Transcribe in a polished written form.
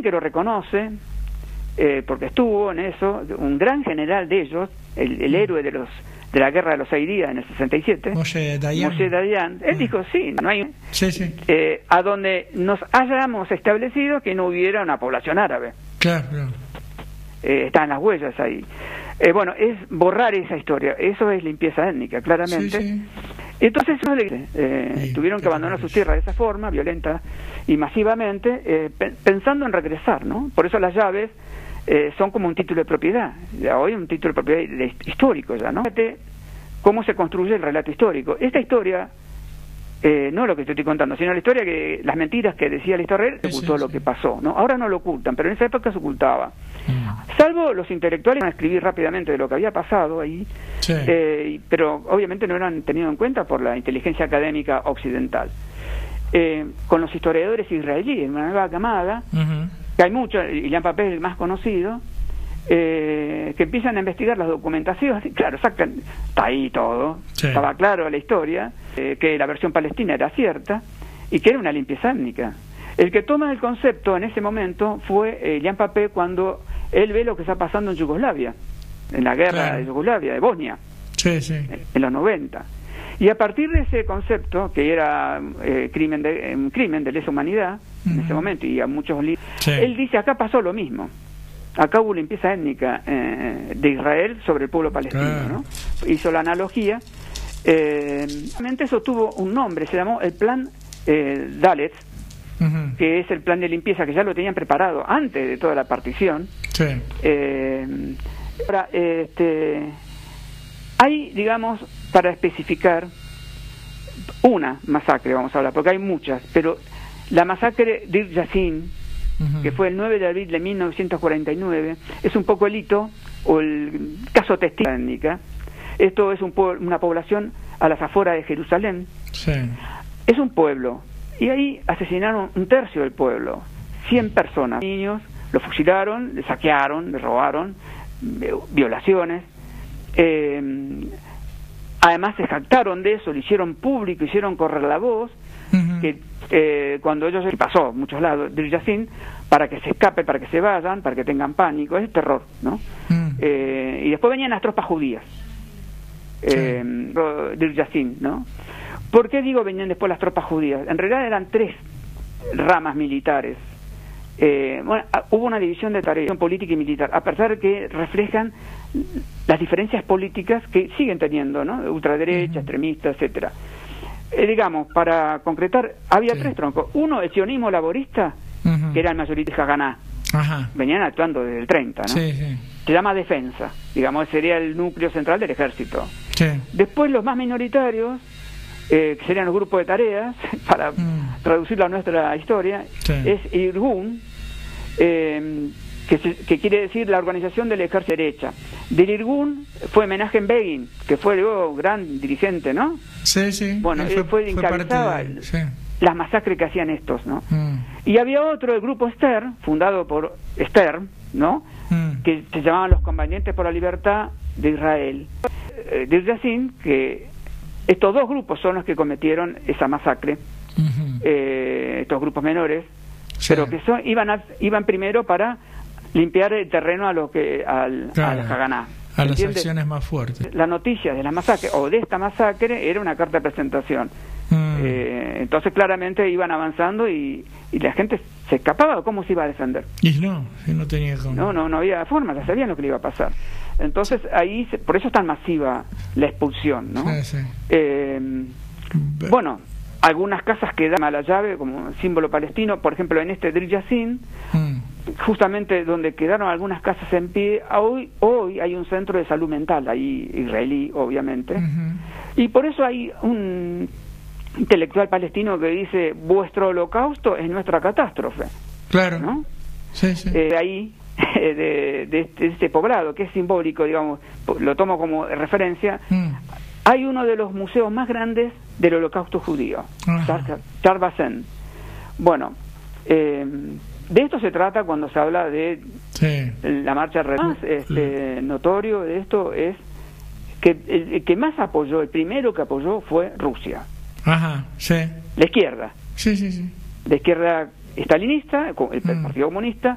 que lo reconoce, porque estuvo en eso, un gran general de ellos, el héroe de la guerra de los 6 días en el 67, Moshe Dayan, él dijo, sí, no hay... a donde nos hayamos establecido que no hubiera una población árabe. Claro. Están las huellas ahí. Bueno, es borrar esa historia, eso es limpieza étnica, claramente. Entonces tuvieron que abandonar sus tierras de esa forma, violenta y masivamente, pensando en regresar, ¿no? Por eso las llaves son como un título de propiedad. Ya hoy un título de propiedad histórico ya, ¿no? Fíjate cómo se construye el relato histórico. Esta historia, no lo que te estoy contando, sino la historia que las mentiras que decía el historiador ocultó lo que pasó, ¿no? Ahora no lo ocultan, pero en esa época se ocultaba. Salvo los intelectuales van a escribir rápidamente de lo que había pasado ahí, pero obviamente no eran tenido en cuenta por la inteligencia académica occidental. Con los historiadores israelíes, una nueva camada, que hay muchos, Ilan Pappé es el más conocido, que empiezan a investigar las documentaciones, y claro, está ahí todo, estaba claro la historia, que la versión palestina era cierta, y que era una limpieza étnica. El que toma el concepto en ese momento fue Ilan Pappé cuando él ve lo que está pasando en Yugoslavia, en la guerra de Yugoslavia, de Bosnia, en los 90. Y a partir de ese concepto, que era un crimen de lesa humanidad, en ese momento, y a muchos libros, él dice, acá pasó lo mismo. Acá hubo limpieza étnica de Israel sobre el pueblo palestino, ¿no? Hizo la analogía. Realmente eso tuvo un nombre, se llamó el plan Dalet, que es el plan de limpieza que ya lo tenían preparado antes de toda la partición. Ahora, hay, digamos, para especificar una masacre, vamos a hablar, porque hay muchas, pero la masacre de Deir Yassin, que fue el 9 de abril de 1949, es un poco el hito, o el caso testigo étnica. Esto es una población a las afueras de Jerusalén. Es un pueblo, y ahí asesinaron un tercio del pueblo, 100 personas, niños, los fusilaron, les saquearon, les robaron, violaciones. Además se jactaron de eso, lo hicieron público, hicieron correr la voz, que cuando ellos pasó a muchos lados Deir Yassin, para que se escape, para que se vayan, para que tengan pánico, es terror, ¿no? Y después venían las tropas judías, Deir Yassin, ¿no? ¿Por qué digo venían después las tropas judías? En realidad eran 3 ramas militares. Bueno, hubo una división de tareas, política y militar, a pesar de que reflejan las diferencias políticas que siguen teniendo, ¿no? Ultraderecha, extremista, etcétera. Digamos, para concretar, había 3 troncos. Uno, el sionismo laborista, que era el mayoritario Haganá. Venían actuando desde el 30, ¿no? Se llama defensa, digamos, sería el núcleo central del ejército. Después los más minoritarios, que serían los grupos de tareas, para traducirlo a nuestra historia, es Irgun, que quiere decir la organización del ejército derecha. Del Irgun fue Menachem Begin, que fue luego gran dirigente, ¿no? Bueno, él fue encabezaba las masacres que hacían estos, ¿no? Y había otro, el grupo Stern, fundado por Stern, ¿no? Que se llamaban los Combatientes por la Libertad de Israel. Deir Yassin, que estos 2 grupos son los que cometieron esa masacre, estos grupos menores, pero que iban primero para limpiar el terreno a al Haganá. A las acciones más fuertes. La noticia de la masacre, o de esta masacre, era una carta de presentación. Entonces claramente iban avanzando y la gente se escapaba. ¿Cómo se iba a defender? Y no tenía cómo. No había forma, ya sabían lo que le iba a pasar. Entonces ahí, por eso es tan masiva la expulsión, ¿no? Bueno, algunas casas quedan a la llave como símbolo palestino, por ejemplo en este Deir Yassin, justamente donde quedaron algunas casas en pie, hoy hay un centro de salud mental ahí israelí, obviamente, y por eso hay un intelectual palestino que dice: vuestro holocausto es nuestra catástrofe, ¿no? Ahí de este poblado, que es simbólico, digamos, lo tomo como referencia. Hay uno de los museos más grandes del holocausto judío, Yad Vashem. Bueno, de esto se trata cuando se habla de la marcha. Más notorio de esto es que el que más apoyó, el primero que apoyó fue Rusia. La izquierda. La izquierda estalinista, el Partido Comunista,